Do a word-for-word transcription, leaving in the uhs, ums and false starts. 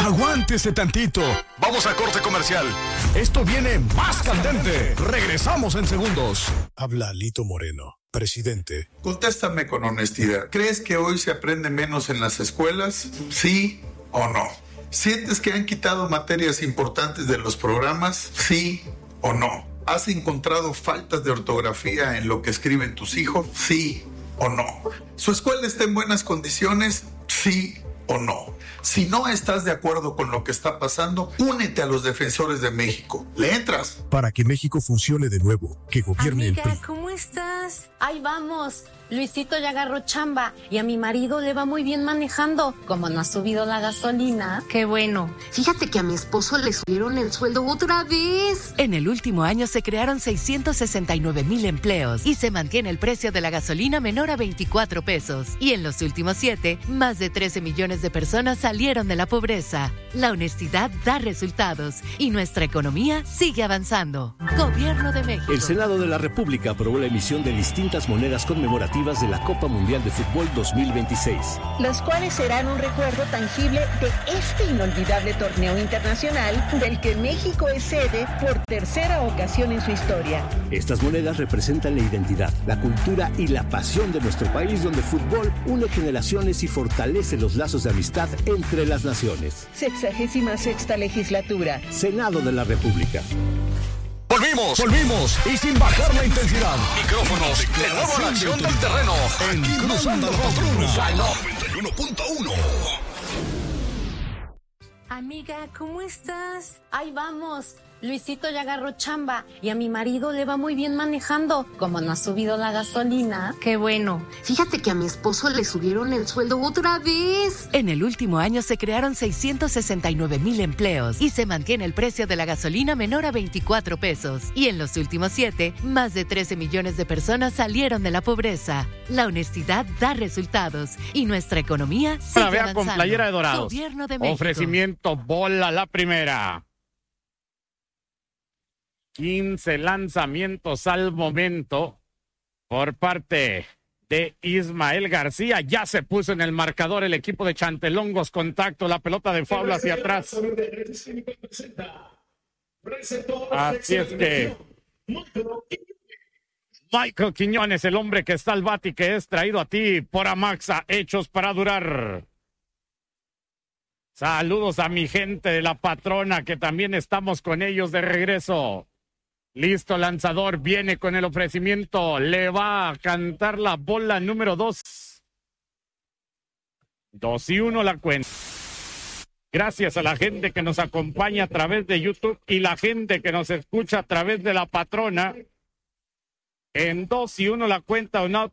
Aguántese tantito. Vamos a corte comercial. Esto viene más candente. Regresamos en segundos. Habla Lito Moreno, presidente. Contéstame con honestidad. ¿Crees que hoy se aprende menos en las escuelas? ¿Sí o no? ¿Sientes que han quitado materias importantes de los programas? ¿Sí o no? ¿Has encontrado faltas de ortografía en lo que escriben tus hijos? ¿Sí o no? ¿Su escuela está en buenas condiciones? ¿Sí o no? Si no estás de acuerdo con lo que está pasando, únete a los defensores de México. ¿Le entras? Para que México funcione de nuevo, que gobierne Amiga, el P R I. ¿cómo estás? Ahí vamos. Luisito ya agarró chamba y a mi marido le va muy bien manejando. Como no ha subido la gasolina. Qué bueno. Fíjate que a mi esposo le subieron el sueldo otra vez. En el último año se crearon seiscientos sesenta y nueve mil empleos y se mantiene el precio de la gasolina menor a veinticuatro pesos. Y en los últimos siete, más de trece millones de personas salieron de la pobreza. La honestidad da resultados y nuestra economía sigue avanzando. Gobierno de México. El Senado de la República aprobó la emisión de distintas monedas conmemorativas de la Copa Mundial de Fútbol dos mil veintiséis. Las cuales serán un recuerdo tangible de este inolvidable torneo internacional del que México es sede por tercera ocasión en su historia. Estas monedas representan la identidad, la cultura y la pasión de nuestro país, donde el fútbol une generaciones y fortalece los lazos de amistad entre las naciones. Sexagésima sexta legislatura. Senado de la República. Volvimos, volvimos y sin bajar la intensidad. Micrófonos de nuevo en la acción del terreno en Cruzando la Patrona noventa y uno punto uno. Amiga, ¿cómo estás? Ahí vamos. Luisito ya agarró chamba y a mi marido le va muy bien manejando. Como no ha subido la gasolina. Qué bueno. Fíjate que a mi esposo le subieron el sueldo otra vez. En el último año se crearon seiscientos sesenta y nueve mil empleos y se mantiene el precio de la gasolina menor a veinticuatro pesos. Y en los últimos siete, más de trece millones de personas salieron de la pobreza. La honestidad da resultados y nuestra economía sigue Para vea avanzando. Con playera de Dorados. Gobierno de México. Ofrecimiento bola la primera. quince lanzamientos al momento por parte de Ismael García. Ya se puso en el marcador el equipo de Chantelongos. Contacto, la pelota de foul hacia atrás. Así es que Michael Quiñones, el hombre que está al bate y que es traído a ti por Amaxa, hechos para durar. Saludos a mi gente de la Patrona, que también estamos con ellos de regreso. Listo, lanzador, viene con el ofrecimiento, le va a cantar la bola número dos. Dos y uno la cuenta. Gracias a la gente que nos acompaña a través de YouTube y la gente que nos escucha a través de la Patrona. En dos y uno la cuenta, un out